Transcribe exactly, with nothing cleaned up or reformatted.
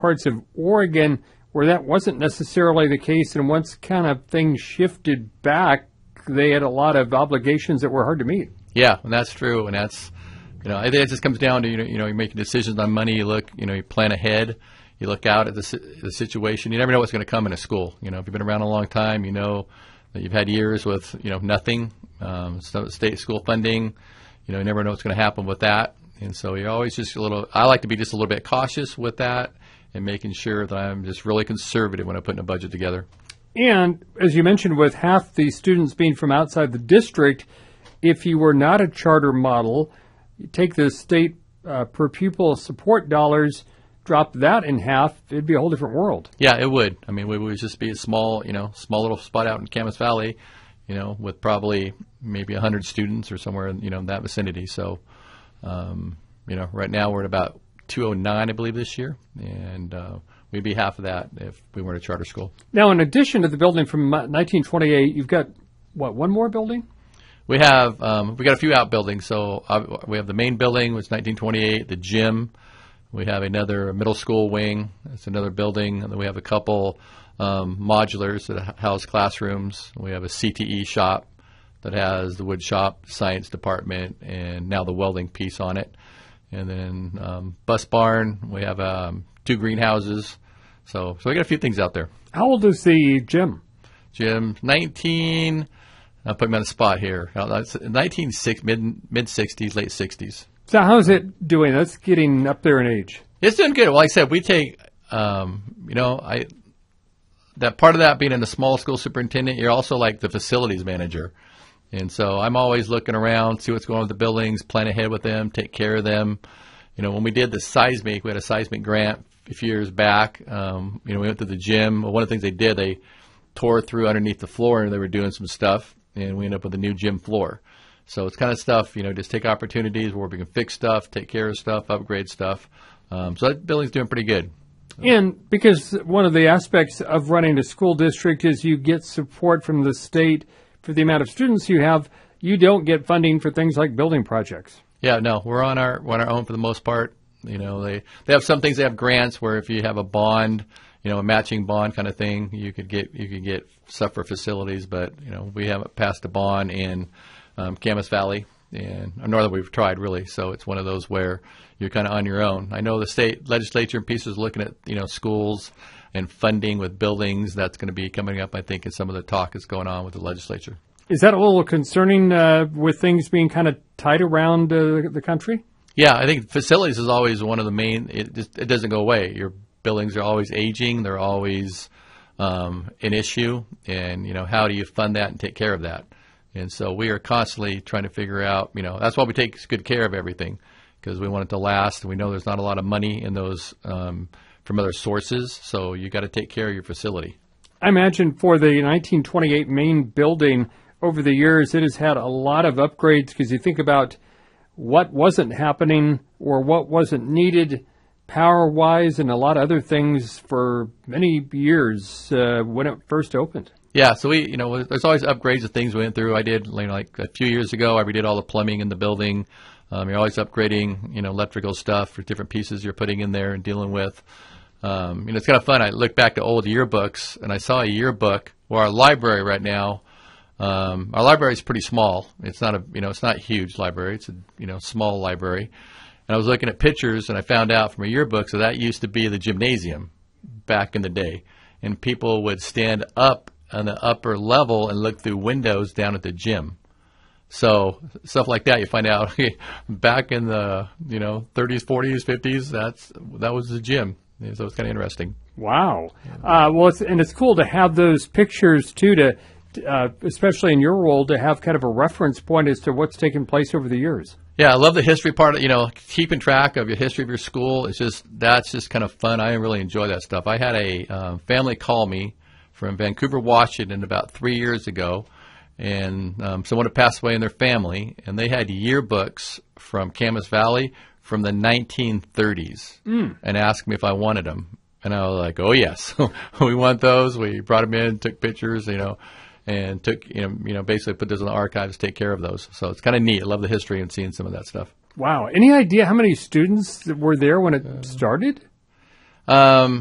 parts of Oregon where that wasn't necessarily the case, and once kind of things shifted back, they had a lot of obligations that were hard to meet. Yeah, and that's true, and that's, you know, I think it just comes down to, you know, you know, you're making decisions on money. You look, you know, you plan ahead. You look out at the, the situation. You never know what's going to come in a school. You know, if you've been around a long time, you know that you've had years with, you know, nothing, um, state school funding. You know, you never know what's going to happen with that. And so you're always just a little, I like to be just a little bit cautious with that and making sure that I'm just really conservative when I'm putting a budget together. And as you mentioned, with half the students being from outside the district, if you were not a charter model, you take the state uh, per pupil support dollars, drop that in half, it'd be a whole different world. Yeah, it would. I mean, we would just be a small, you know, small little spot out in Camas Valley, you know, with probably maybe one hundred students or somewhere, in, you know, in that vicinity. So, um, you know, right now we're at about two oh nine, I believe, this year, and uh, we'd be half of that if we weren't a charter school. Now, in addition to the building from nineteen twenty-eight, you've got, what, one more building? We have um, we got a few outbuildings. So uh, we have the main building, which is nineteen twenty-eight, the gym. We have another middle school wing. It's another building. And then we have a couple um, modulars that house classrooms. We have a C T E shop that has the wood shop, science department, and now the welding piece on it. And then um, bus barn. We have um, two greenhouses. So so we got a few things out there. How old is the gym? Gym, nineteen. I'll put me on the spot here. nineteen sixty, mid mid sixties, late sixties. So how's it doing? That's getting up there in age. It's doing good. Well, like I said, we take, um, you know, I that part of that being in a small school superintendent, you're also like the facilities manager. And so I'm always looking around, see what's going on with the buildings, plan ahead with them, take care of them. You know, when we did the seismic, we had a seismic grant a few years back. Um, you know, we went to the gym. Well, one of the things they did, they tore through underneath the floor and they were doing some stuff, and we ended up with a new gym floor. So it's kind of stuff, you know, just take opportunities where we can fix stuff, take care of stuff, upgrade stuff. Um, so that building's doing pretty good. And because one of the aspects of running a school district is you get support from the state for the amount of students you have, you don't get funding for things like building projects. Yeah, no, we're on our we're on our own for the most part. You know, they, they have some things, they have grants where if you have a bond, you know, a matching bond kind of thing, you could get you could get stuff for facilities. But, you know, we haven't passed a bond in um, Camas Valley, and nor that we've tried really. So it's one of those where you're kind of on your own. I know the state legislature and pieces looking at, you know, schools and funding with buildings. That's going to be coming up, I think, in some of the talk that's going on with the legislature. Is that a little concerning uh, with things being kind of tight around uh, the country? Yeah, I think facilities is always one of the main. It just, it doesn't go away. Your buildings are always aging. They're always um, an issue, and you know, how do you fund that and take care of that? And so we are constantly trying to figure out. You know, that's why we take good care of everything, because we want it to last. And we know there's not a lot of money in those um, from other sources, so you got to take care of your facility. I imagine for the nineteen twenty-eight main building, over the years, it has had a lot of upgrades, because you think about what wasn't happening or what wasn't needed power-wise and a lot of other things for many years uh, when it first opened. Yeah, so we, you know, there's always upgrades of things we went through. I did, you know, like a few years ago, I redid all the plumbing in the building. Um, you're always upgrading, you know, electrical stuff for different pieces you're putting in there and dealing with. Um, you know, it's kind of fun. I look back to old yearbooks, and I saw a yearbook where our library right now, Um, our library is pretty small. It's not a, you know, it's not a huge library. It's a, you know, small library. And I was looking at pictures, and I found out from a yearbook that that used to be the gymnasium back in the day. And people would stand up on the upper level and look through windows down at the gym. So stuff like that, you find out back in the, you know, thirties, forties, fifties, that's, that was the gym. So it's kind of interesting. Wow. Uh, well, it's, and it's cool to have those pictures, too, to Uh, especially in your role, to have kind of a reference point as to what's taken place over the years. Yeah, I love the history part. Of, you know, keeping track of your history of your school. It's just that's just kind of fun. I really enjoy that stuff. I had a um, family call me from Vancouver, Washington, about three years ago, and um, someone had passed away in their family, and they had yearbooks from Camas Valley from the nineteen thirties, mm. and asked me if I wanted them, and I was like, "Oh yes, we want those." We brought them in, took pictures, you know. And took, you know, you know, basically put those in the archives, take care of those. So it's kind of neat. I love the history and seeing some of that stuff. Wow. Any idea how many students were there when it uh, started? Um,